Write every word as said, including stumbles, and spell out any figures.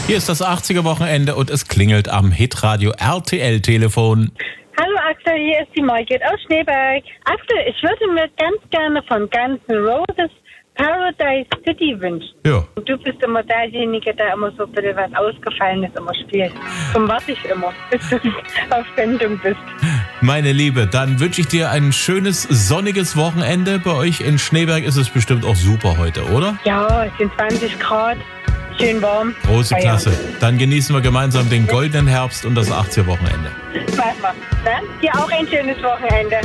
Hier ist das achtziger-Wochenende und es klingelt am Hitradio R T L-Telefon. Hallo Axel, hier ist die Margit aus Schneeberg. Axel, ich würde mir ganz gerne von Guns N' Roses Paradise City wünschen. Ja. Und du bist immer derjenige, der immer so ein bisschen was Ausgefallenes immer spielt. Darum warte ich immer, bis du auf Sendung bist. Meine Liebe, dann wünsche ich dir ein schönes, sonniges Wochenende. Bei euch in Schneeberg ist es bestimmt auch super heute, oder? Ja, es sind zwanzig Grad, schön warm. Große Ah, ja. Klasse. Dann genießen wir gemeinsam den goldenen Herbst und das achtziger-Wochenende. Machen wir. Dann dir auch ein schönes Wochenende.